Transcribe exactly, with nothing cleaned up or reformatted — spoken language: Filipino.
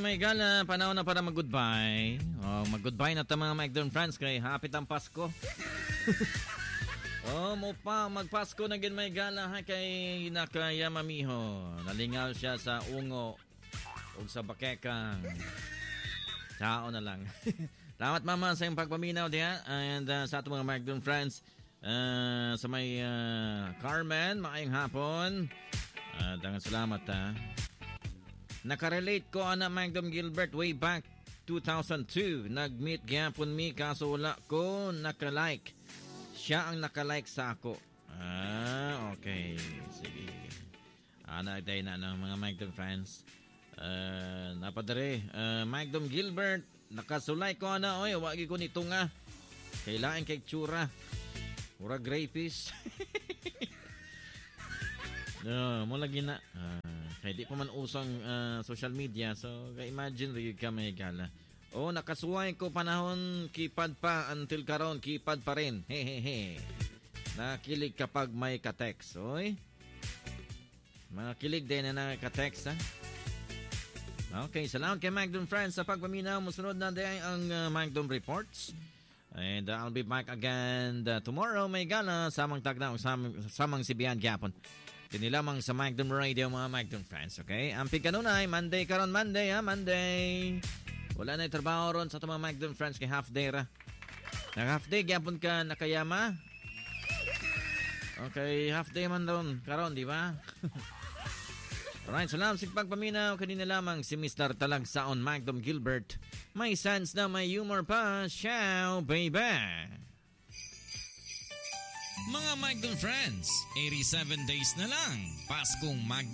may gala, panahon na para mag-goodbye. Oh, mag-goodbye na ta mga Mike friends kay hapit ang Pasko. Oh, mo pa magpasko na gid may gala ha kay nakayamamiho. Nalingaw siya sa ungo ug sa bakekang. Tao na lang. Salamat mama sa iyong pagpaminaw diha and uh, sa ating mga Mike friends. Uh, sa may uh, Carmen, maayong hapon. Uh, dangan salamat ha. Nakarelate ko ana Magdom Gilbert way back two thousand two. Nag-meet gyapon mi kaso wala ko nakalike. Siya ang nakalike sa ako. Ah, okay. Sige. Ana day na ng mga Magdom fans. Uh, napadare. Uh, Magdom Gilbert, nakasulay ko ana oy, wagi ko nito nga. Kailangan kay tsura. Ura grapes. No, mo lagi na. Uh, kaya di pa man usang uh, social media. So, imagine rin ka may gala. Oh, nakasuway ko panahon, kipad pa until karon, kipad pa rin. Hehehe. Nakilig kapag may ka-text. Oy. Mga kilig din na naka-text, ha? Okay, salamat kay Magdom friends sa pagpaminaw. Musunod na din ang uh, Magdom Reports. And uh, I'll be back again uh, tomorrow. May gala, samang tagna, samang, samang sibiyan gyapon. Tinilamang sa Magdom Radio mga Magdom fans, okay? Ang pigkanunay, Monday karon Monday, ha? Monday. Wala na yung trabaho ron sa itong mga Magdom friends kay half day ra. Nag-half day, gyapon ka nakayama? Okay, half day man ron. Karon, di ba? Alright, salamat sa pagpaminaw. Kanina lamang si Mister Talagsaon Magdom Gilbert. May sense na may humor pa. Ciao, baby! Mga Magdom friends, eighty-seven days na lang. Paskong Mag